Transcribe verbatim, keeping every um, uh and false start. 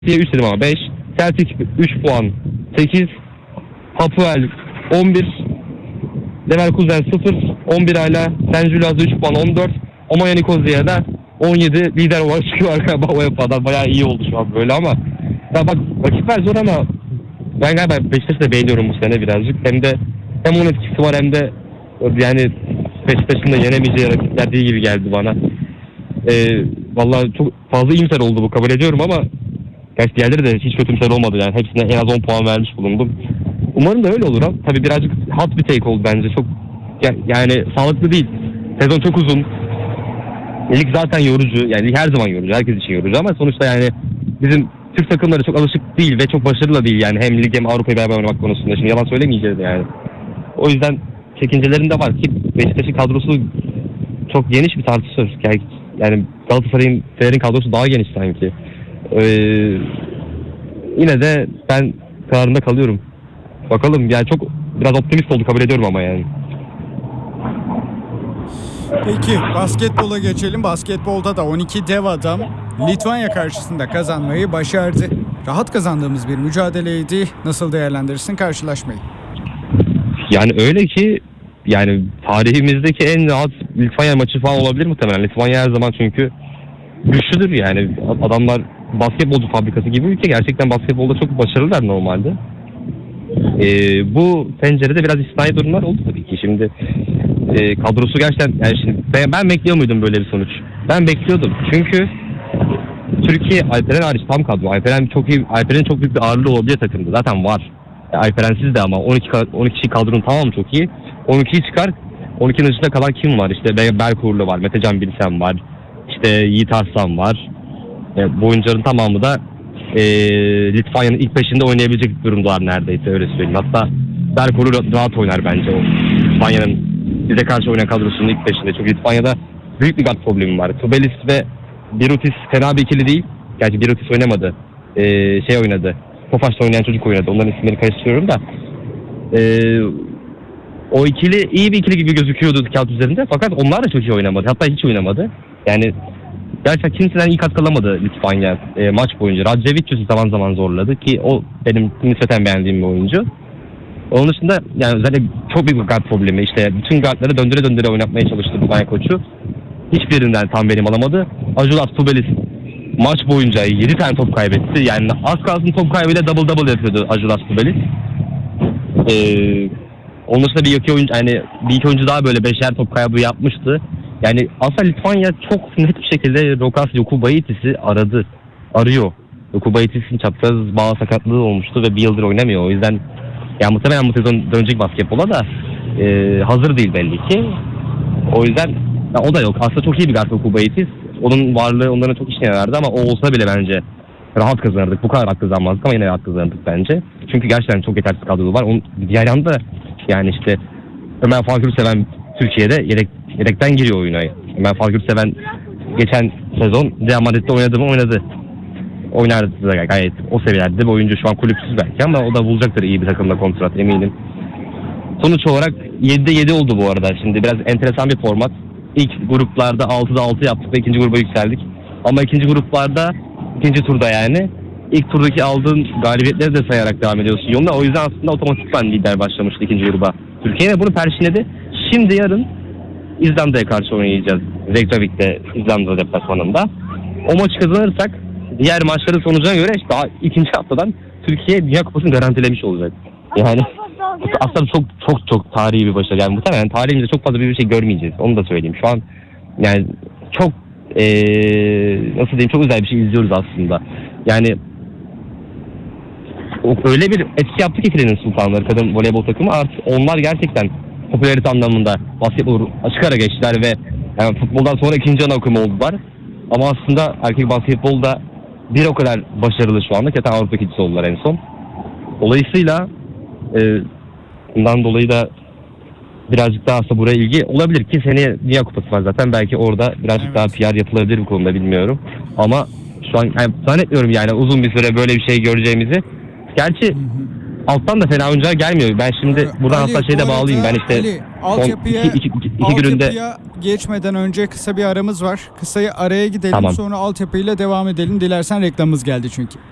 üç dedim ama beş. Celtic üç puan sekiz. Hapoel on bir. Leverkusen sıfır. on bir hala. San Julius'a üç puan on dört. Omonia Nicozia'da on yedi lider olarak çıkıyor arkadaşlar. U E F A'dan bayağı iyi oldu şu an böyle ama ya bak rakipler zor ama ben galiba Beşiktaş'ı da beğeniyorum bu sene birazcık. Hem de hem onun etkisi var hem de yani Beşiktaş'ın da yenemeyeceği rakipler değil gibi geldi bana. Ee, vallahi çok fazla iyimser oldu bu, kabul ediyorum ama gerçi diğerleri de hiç kötümser olmadı yani. Hepsine en az on puan vermiş bulundum. Umarım da öyle olur ama tabii birazcık hot bir take oldu bence. Çok yani sağlıklı değil. Sezon çok uzun. Lig zaten yorucu. Yani her zaman yorucu. Herkes için yorucu ama sonuçta yani bizim Türk takımları çok alışık değil ve çok başarılı da değil yani. Hem lig hem Avrupa'yı beraber oynamak konusunda. Şimdi yalan söylemeyeceğiz yani. O yüzden çekincelerim de var ki Beşiktaş'ın kadrosu çok geniş bir tartışılır. Yani, yani Galatasaray'ın Fener'in kadrosu daha geniş sanki. Ee, yine de ben kararında kalıyorum. Bakalım yani çok biraz optimist oldu, kabul ediyorum ama yani. Peki basketbola geçelim. Basketbolda da on iki dev adam Litvanya karşısında kazanmayı başardı. Rahat kazandığımız bir mücadeleydi. Nasıl değerlendirirsin karşılaşmayı? Yani öyle ki yani tarihimizdeki en rahat Litvanya maçı falan olabilir muhtemelen. Litvanya her zaman çünkü güçlüdür yani. Adamlar basketbolcu fabrikası gibi ülke. Gerçekten basketbolda çok başarılılar normalde. Ee, bu pencerede biraz istisnai durumlar oldu tabii ki. Şimdi e, kadrosu gerçekten yani şimdi ben, ben bekliyor muydum böyle bir sonuç? Ben bekliyordum. Çünkü Türkiye Alperen hariç tam kadro. Alperen çok iyi, Alperen'in çok büyük bir ağırlığı olabilen takımdı. Zaten var. Yani Alperensiz de ama on iki on iki kişi kadronun tamamı çok iyi. on ikiyi çıkar. on ikinin dışında kalan kim var? İşte Berkurlu var, Metecan Bilsen var. İşte Yiğit Arslan var. E, bu oyuncuların tamamı da e, Litvanya'nın ilk beşinde oynayabilecek durumdalar neredeyse, öyle söyleyeyim. Hatta Berkurlu rahat oynar bence o. Litvanya'nın bize karşı oynayan kadrosunun ilk beşinde. Çünkü Litvanya'da büyük bir guard problemi var. Tubelis ve Birutis fena bir ikili değil. Gerçi Birutis oynamadı. E, şey oynadı. Tofaş'ta oynayan çocuk oynadı. Onların isimleri karıştırıyorum da. Ee, o ikili iyi bir ikili gibi gözüküyordu kağıt üzerinde. Fakat onlar da çok iyi oynamadı. Hatta hiç oynamadı. Yani gerçekten kimseden iyi katkı alamadı Litvanya e, maç boyunca. Radjevicius'u zaman zaman zorladı ki o benim nispeten beğendiğim bir oyuncu. Onun dışında yani zaten çok büyük bir guard problemi. İşte bütün guardları döndüre döndüre oynatmaya çalıştı Litvanya koçu. Hiçbirinden tam verim alamadı. Ajulas Tubelis maç boyunca yedi tane top kaybetti. Yani az kalsın top kaybıyla double double yapıyordu Ajulas Tubelis. Ee, onun dışında bir iki oyuncu, yani bir iki oyuncu daha böyle beşer top kaybı yapmıştı. Yani aslında Litvanya çok net bir şekilde Rokas Jokubaitis'i aradı. Arıyor. Jokubaitis'in çapraz bağ sakatlığı olmuştu ve bir yıldır oynamıyor. O yüzden yani muhtemelen bu sezon dönecek basketbola da e, hazır değil belli ki. O yüzden ya o da yok. Aslında çok iyi bir guard Jokubaitis. Onun varlığı onların çok işine yarardı ama o olsa bile bence rahat kazanırdık. Bu kadar rahat kazanmazdık ama yine rahat kazanırdık bence. Çünkü gerçekten çok yetersiz kadrosu var. Onun diğer yanda yani işte Ömer Farkgürseven Türkiye'de yedek, yedekten giriyor oyuna. Ömer Farkgürseven geçen sezon Real Madrid'de oynadı mı oynadı. Oynardı da gayet o seviyelerde bir oyuncu, şu an kulüpsüz belki ama o da bulacaktır iyi bir takımda kontrat, eminim. Sonuç olarak yedide yedi oldu bu arada. Şimdi biraz enteresan bir format. İlk gruplarda altıda altı yaptık ve ikinci gruba yükseldik. Ama ikinci gruplarda, ikinci turda yani ilk turdaki aldığın galibiyetleri de sayarak devam ediyorsun yoluna. O yüzden aslında otomatikman lider başlamıştı ikinci gruba. Türkiye de bunu perşinledi. Şimdi yarın İzlanda'ya karşı oynayacağız. Reykjavik'te, İzlanda deplasmanında. O maçı kazanırsak diğer maçların sonucuna göre işte daha ikinci haftadan Türkiye Dünya Kupası'nı garantilemiş olacak. Yani aslında çok çok çok tarihi bir başarı. Yani muhtemelen tarihimizde çok fazla bir şey görmeyeceğiz. Onu da söyleyeyim. Şu an yani çok ee, nasıl diyeyim, çok özel bir şey izliyoruz aslında. Yani öyle bir etki yaptı ki Filenin Sultanları kadın voleybol takımı, artık onlar gerçekten popülarite anlamında basketbol açık ara geçtiler ve yani futboldan sonra ikinci ana akımı oldular. Ama aslında erkek basketbolda bir o kadar başarılı şu anda ki zaten Avrupa ikincisi oldular en son. Dolayısıyla e, bundan dolayı da birazcık daha aslında buraya ilgi olabilir ki seneye Dünya Kupası var zaten. Belki orada birazcık evet. daha P R yapılabilir bu konuda, bilmiyorum. Ama şu an yani zannetmiyorum yani uzun bir süre böyle bir şey göreceğimizi. Gerçi hı hı. alttan da fena oyuncular gelmiyor. Ben şimdi buradan Ali, hatta şeyde bağlayayım. Ben işte Ali, altyapıya, iki, iki, iki, iki altyapıya günde... geçmeden önce kısa bir aramız var. Kısayı araya gidelim, tamam. Sonra altyapıyla devam edelim. Dilersen reklamımız geldi çünkü.